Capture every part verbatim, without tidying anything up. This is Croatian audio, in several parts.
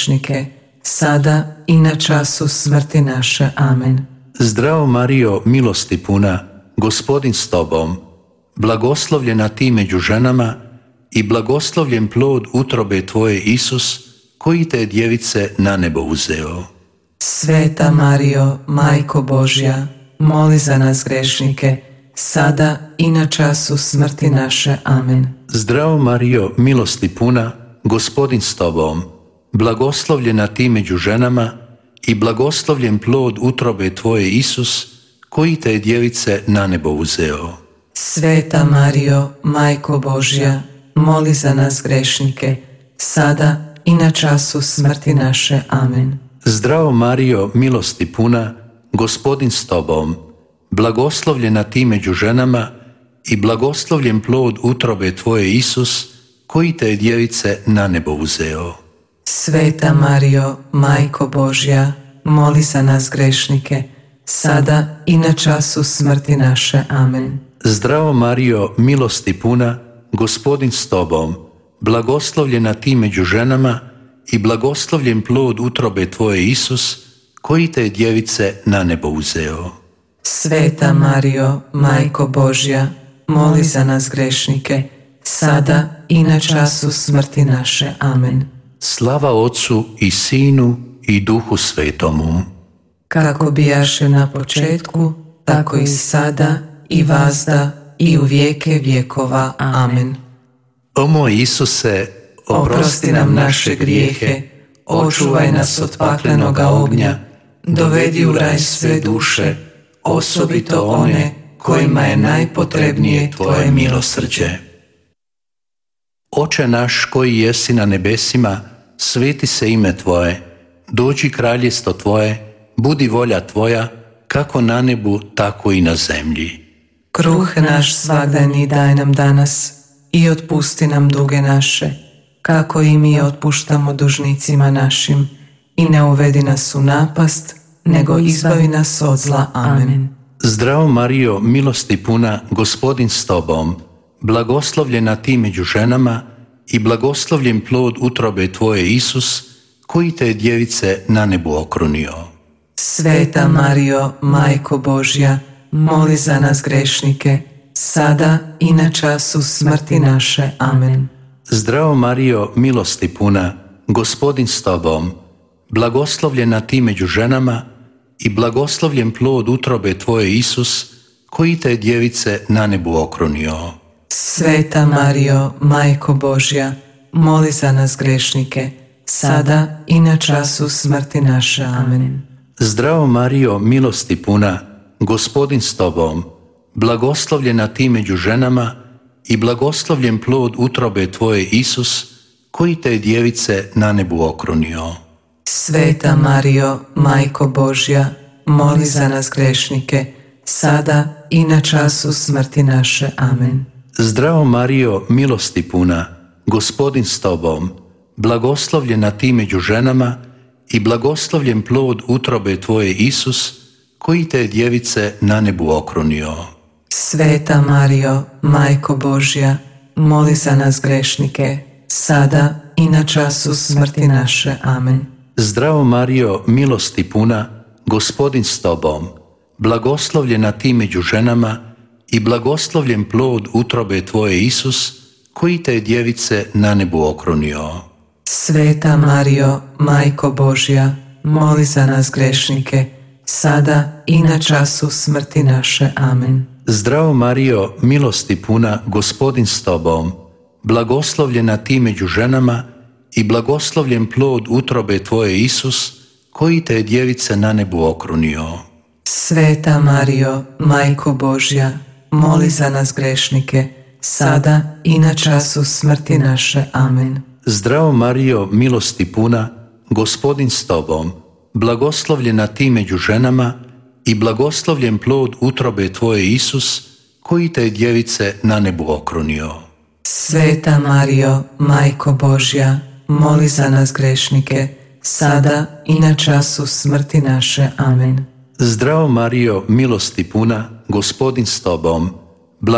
grešnike, sada i na času smrti naše. Amen. Zdravo Marijo, milosti puna, Gospodin s tobom, blagoslovljena ti među ženama i blagoslovljen plod utrobe tvoje, Isus, koji te je djevice na nebo uzeo. Sveta Marijo, Majko Božja, moli za nas grešnike, sada i na času smrti naše. Amen. Zdravo Marijo, milosti puna, Gospodin s tobom, blagoslovljena ti među ženama i blagoslovljen plod utrobe tvoje, Isus, koji te je djevice na nebo uzeo. Sveta Marijo, Majko Božja, moli za nas grešnike, sada i na času smrti naše. Amen. Zdravo Marijo, milosti puna, Gospodin s tobom, blagoslovljena ti među ženama i blagoslovljen plod utrobe tvoje, Isus, koji te je djevice na nebo uzeo. Sveta Marijo, Majko Božja, moli za nas grešnike, sada i na času smrti naše. Amen. Zdravo Marijo, milosti puna, Gospodin s tobom, blagoslovljena ti među ženama i blagoslovljen plod utrobe tvoje, Isus, koji te je djevice na nebo uzeo. Sveta Marijo, Majko Božja, moli za nas grešnike, sada i na času smrti naše. Amen. Slava Otcu i Sinu i Duhu Svetomu. Kako bijaše na početku, tako i sada i vazda i u vijeke vjekova. Amen. O moj Isuse, oprosti nam naše grijehe, očuvaj nas od paklenoga ognja, dovedi u raj sve duše, osobito one kojima je najpotrebnije tvoje milosrđe. Oče naš koji jesi na nebesima, sveti se ime tvoje, dođi kraljestvo tvoje, budi volja tvoja, kako na nebu, tako i na zemlji. Kruh naš svagdanji daj nam danas i otpusti nam duge naše, kako i mi otpuštamo dužnicima našim, i ne uvedi nas u napast, nego izbavi nas od zla. Amen. Zdravo Marijo, milosti puna, Gospodin s tobom, blagoslovljena ti među ženama i blagoslovljen plod utrobe tvoje, Isus, koji te je djevice na nebu okrunio. Sveta Marijo, Majko Božja, moli za nas grešnike, sada i na času smrti naše. Amen. Zdravo Marijo, milosti puna, Gospodin s tobom, blagoslovljena ti među ženama i blagoslovljen plod utrobe tvoje, Isus, koji te je djevice na nebu okrunio. Sveta Marijo, Majko Božja, moli za nas grešnike, sada i na času smrti naše. Amen. Zdravo Marijo, milosti puna, Gospodin s tobom, blagoslovljena ti među ženama i blagoslovljen plod utrobe tvoje, Isus, koji te je djevice na nebu okrunio. Sveta Marijo, Majko Božja, moli za nas grešnike, sada i na času smrti naše. Amen. Zdravo Marijo, milosti puna, Gospodin s tobom, blagoslovljena ti među ženama i blagoslovljen plod utrobe tvoje, Isus, koji te je djevice na nebu okrunio. Sveta Marijo, Majko Božja, moli za nas grešnike, sada i na času smrti naše. Amen. Zdravo Marijo, milosti puna, Gospodin s tobom, blagoslovljena ti među ženama i blagoslovljen plod utrobe tvoje, Isus, koji te je djevice na nebu okrunio. Sveta Marijo, Majko Božja, moli za nas grešnike, sada i na času smrti naše. Amen. Zdravo Marijo, milosti puna, Gospodin s tobom, blagoslovljena ti među ženama i blagoslovljen plod utrobe tvoje, Isus, koji te je djevice na nebu okrunio. Sveta Marijo, Majko Božja, moli za nas grešnike, sada i na času smrti naše. Amen. Zdravo Marijo, milosti puna, Gospodin s tobom, blagoslovljena ti među ženama i blagoslovljen plod utrobe tvoje, Isus, koji te je djevice na nebu okrunio. Sveta Marijo, Majko Božja, moli za nas grešnike, sada i na času smrti naše. Amen. Zdravo Marijo, milosti puna, Gospodin s tobom,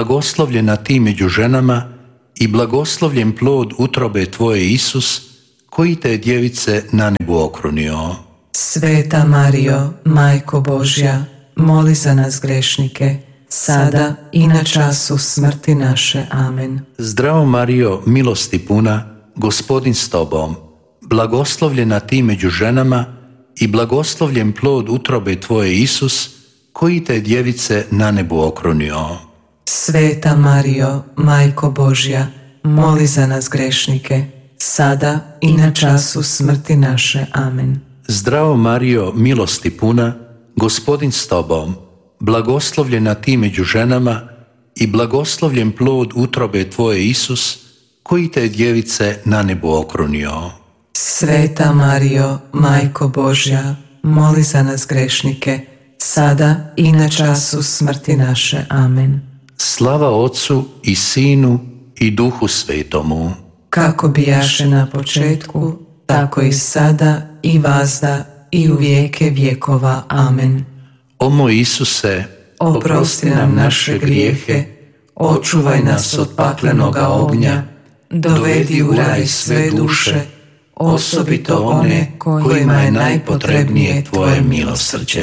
blagoslovljena ti među ženama i blagoslovljen plod utrobe tvoje, Isus, koji te je djevice na nebu okrunio. Sveta Marijo, Majko Božja, moli za nas grešnike, sada i na času smrti naše. Amen. Zdravo Marijo, milosti puna, Gospodin s tobom, blagoslovljena ti među ženama i blagoslovljen plod utrobe tvoje Isus, koji te je djevice na nebu okrunio. Sveta Marijo, Majko Božja, moli za nas grešnike, sada i na času smrti naše. Amen. Zdravo Marijo, milosti puna, Gospodin s tobom, blagoslovljena ti među ženama i blagoslovljen plod utrobe tvoje Isus, koji te je djevice na nebu okrunio. Sveta Marijo, Majko Božja, moli za nas grešnike, sada i na času smrti naše. Amen. Slava Otcu i Sinu i Duhu Svetomu, kako bijaše na početku, tako i sada i vazda i u vijeke vjekova. Amen. O moj Isuse, oprosti nam naše grijehe, očuvaj nas od paklenoga ognja, dovedi u raj sve duše, osobito one kojima je najpotrebnije tvoje milosrđe.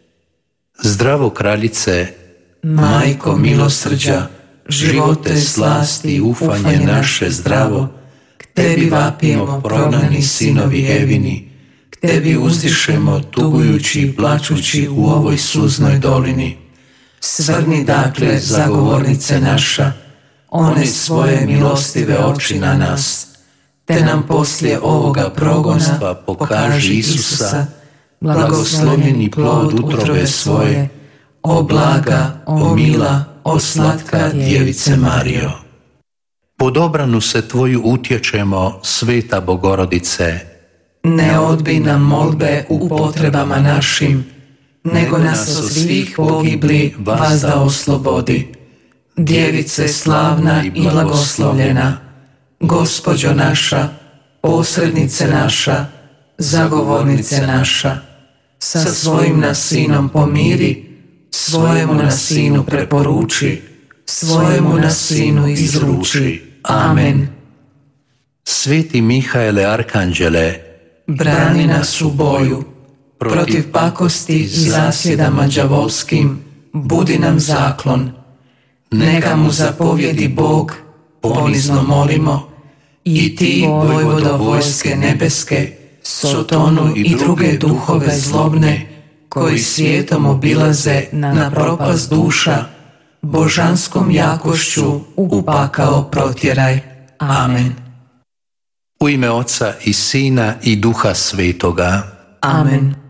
Zdravo Kraljice, Majko milosrđa, živote, slasti i ufanje naše zdravo, k tebi vapijemo prognani sinovi Evini, k tebi uzdišemo tugujući i plačući u ovoj suznoj dolini. Svrni dakle, zagovornice naša, one svoje milostive oči na nas, te nam poslije ovoga progona pokaži Isusa, blagoslovljeni plod utrobe svoje, o blaga, o mila, o slatka djevice Marijo. Pod obranu se tvoju utječemo, Sveta Bogorodice. Ne odbij nam molbe u potrebama našim, nego nas od svih pogibli vazda oslobodi. Djevice slavna i blagoslovljena, Gospođo naša, posrednice naša, zagovornice naša, sa svojim nas Sinom pomiri, svojemu nas Sinu preporuči, svojemu nas Sinu izruči. Amen. Sveti Mihaele Arkanđele, brani nas u boju, protiv pakosti i zasjedama đavolskim, budi nam zaklon. Neka mu zapovjedi Bog, ponizno molimo, i ti, vojvodo vojske nebeske, Sotonu i druge duhove zlobne, koji svijetom obilaze na propast duša, božanskom jakošću u pakao protjeraj. Amen. U ime Oca i Sina i Duha Svetoga. Amen.